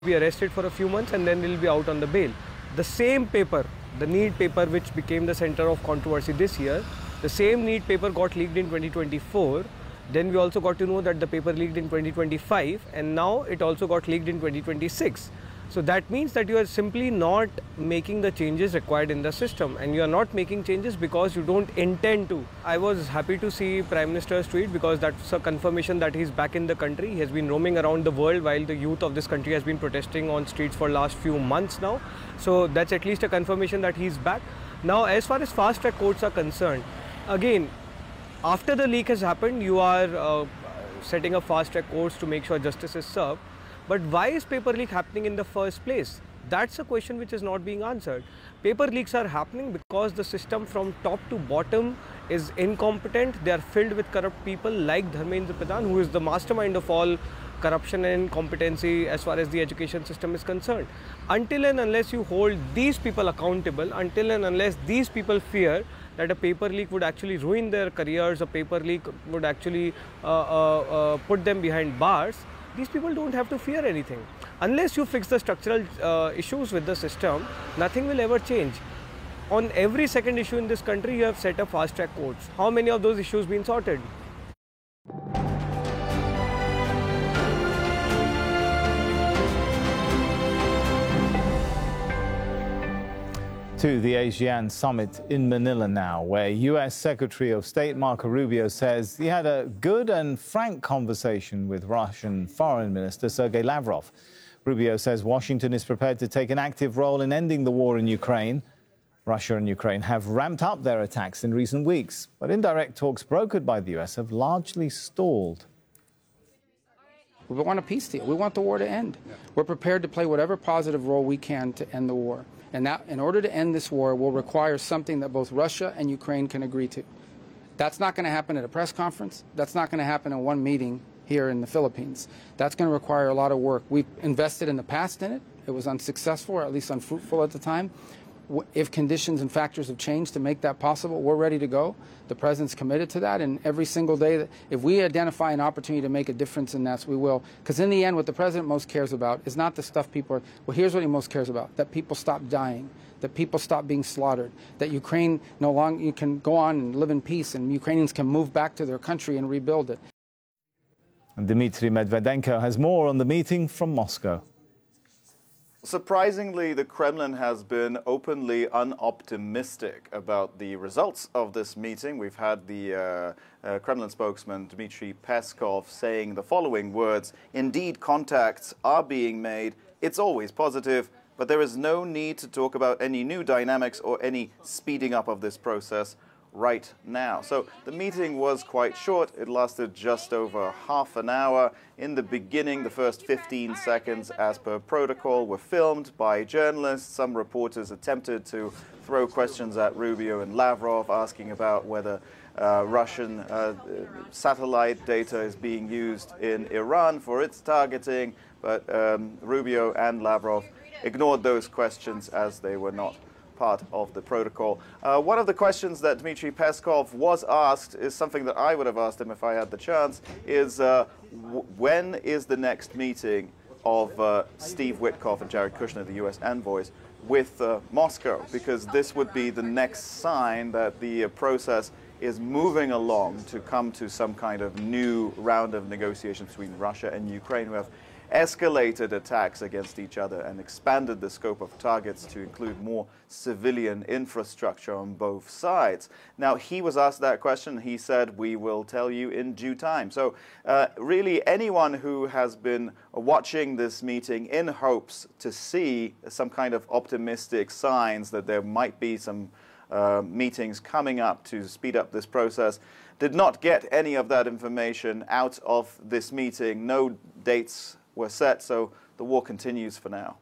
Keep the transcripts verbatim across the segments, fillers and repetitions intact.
be arrested for a few months and then will be out on the bail. The same paper, the NEET paper which became the center of controversy this year, the same NEET paper got leaked in twenty twenty-four. Then we also got to know that the paper leaked in twenty twenty-five, and now it also got leaked in twenty twenty-six. So that means that you are simply not making the changes required in the system, and you are not making changes because you don't intend to. I was happy to see Prime Minister's tweet because that's a confirmation that he's back in the country. He has been roaming around the world while the youth of this country has been protesting on streets for last few months now. So that's at least a confirmation that he's back. Now, as far as fast track courts are concerned, again, after the leak has happened, you are uh, setting up fast track courts to make sure justice is served. But why is paper leak happening in the first place? That's a question which is not being answered. Paper leaks are happening because the system from top to bottom is incompetent. They are filled with corrupt people like Dharmendra Pradhan, who is the mastermind of all corruption and incompetency as far as the education system is concerned. Until and unless you hold these people accountable, until and unless these people fear that a paper leak would actually ruin their careers, a paper leak would actually uh, uh, uh, put them behind bars, these people don't have to fear anything. Unless you fix the structural uh, issues with the system, nothing will ever change. On every second issue in this country, you have set up fast track courts. How many of those issues been sorted? To the ASEAN summit in Manila now, where U S Secretary of State Marco Rubio says he had a good and frank conversation with Russian Foreign Minister Sergei Lavrov. Rubio says Washington is prepared to take an active role in ending the war in Ukraine. Russia and Ukraine have ramped up their attacks in recent weeks, but indirect talks brokered by the U S have largely stalled. We want a peace deal. We want the war to end. We're prepared to play whatever positive role we can to end the war. And that, in order to end this war, will require something that both Russia and Ukraine can agree to. That's not going to happen at a press conference. That's not going to happen in one meeting here in the Philippines. That's going to require a lot of work. We've invested in the past in it. It was unsuccessful, or at least unfruitful at the time. If conditions and factors have changed to make that possible, we're ready to go. The President's committed to that, and every single day, that if we identify an opportunity to make a difference in that, we will. Because in the end, what the President most cares about is not the stuff people are, well, here's what he most cares about, that people stop dying, that people stop being slaughtered, that Ukraine no longer, you can go on and live in peace, and Ukrainians can move back to their country and rebuild it. And Dmitry Medvedenko has more on the meeting from Moscow. Surprisingly, the Kremlin has been openly unoptimistic about the results of this meeting. We've had the uh, uh, Kremlin spokesman Dmitry Peskov saying the following words: "Indeed, contacts are being made. It's always positive, but there is no need to talk about any new dynamics or any speeding up of this process right now." So the meeting was quite short. It lasted just over half an hour. In the beginning, the first fifteen seconds, as per protocol, were filmed by journalists. Some reporters attempted to throw questions at Rubio and Lavrov, asking about whether uh, Russian uh, satellite data is being used in Iran for its targeting. But um, Rubio and Lavrov ignored those questions as they were not part of the protocol. Uh, one of the questions that Dmitry Peskov was asked is something that I would have asked him if I had the chance, is uh, w when is the next meeting of uh, Steve Witkoff and Jared Kushner, the U S envoys, with uh, Moscow? Because this would be the next sign that the uh, process is moving along to come to some kind of new round of negotiations between Russia and Ukraine, who have escalated attacks against each other and expanded the scope of targets to include more civilian infrastructure on both sides. Now, he was asked that question. He said, "We will tell you in due time." So uh, really, anyone who has been watching this meeting in hopes to see some kind of optimistic signs that there might be some uh, meetings coming up to speed up this process did not get any of that information out of this meeting. No dates were set, so the war continues for now.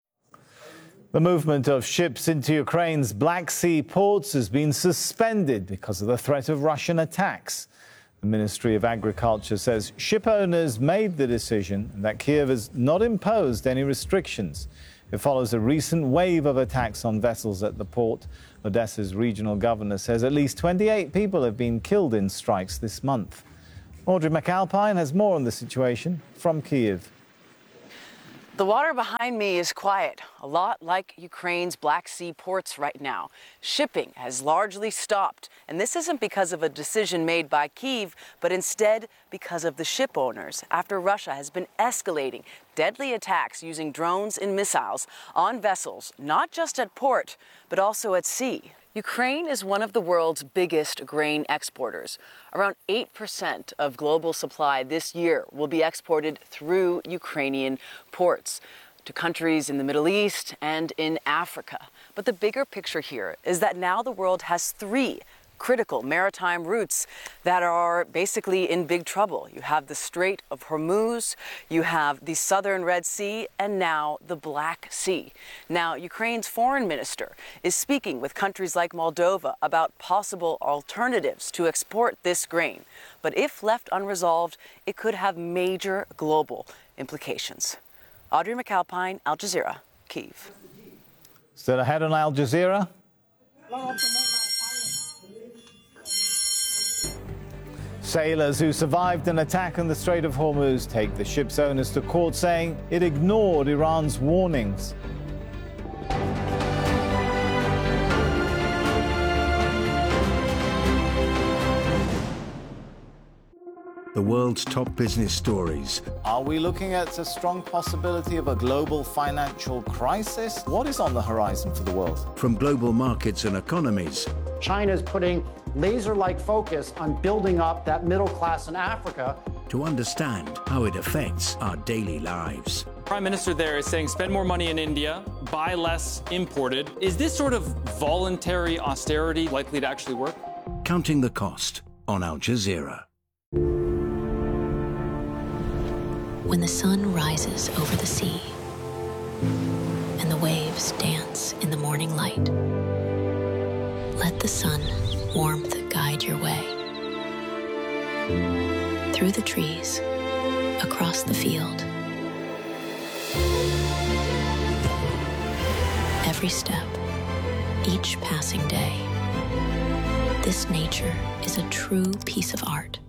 The movement of ships into Ukraine's Black Sea ports has been suspended because of the threat of Russian attacks. The Ministry of Agriculture says ship owners made the decision and that Kiev has not imposed any restrictions. It follows a recent wave of attacks on vessels at the port. Odessa's regional governor says at least twenty-eight people have been killed in strikes this month. Audrey McAlpine has more on the situation from Kiev. The water behind me is quiet, a lot like Ukraine's Black Sea ports right now. Shipping has largely stopped, and this isn't because of a decision made by Kyiv, but instead because of the ship owners, after Russia has been escalating deadly attacks using drones and missiles on vessels, not just at port, but also at sea. Ukraine is one of the world's biggest grain exporters. Around eight percent of global supply this year will be exported through Ukrainian ports to countries in the Middle East and in Africa. But the bigger picture here is that now the world has three critical maritime routes that are basically in big trouble. You have the Strait of Hormuz, you have the southern Red Sea, and now the Black Sea. Now, Ukraine's foreign minister is speaking with countries like Moldova about possible alternatives to export this grain. But if left unresolved, it could have major global implications. Audrey McAlpine, Al Jazeera, Kyiv. Still ahead on Al Jazeera. Sailors who survived an attack on the Strait of Hormuz take the ship's owners to court, saying it ignored Iran's warnings. The world's top business stories. Are we looking at a strong possibility of a global financial crisis? What is on the horizon for the world? From global markets and economies. China is putting laser-like focus on building up that middle class in Africa. To understand how it affects our daily lives. Prime Minister there is saying spend more money in India, buy less imported. Is this sort of voluntary austerity likely to actually work? Counting the cost on Al Jazeera. When the sun rises over the sea and the waves dance in the morning light, let the sun warmth guide your way. Through the trees, across the field. Every step, each passing day. This nature is a true piece of art.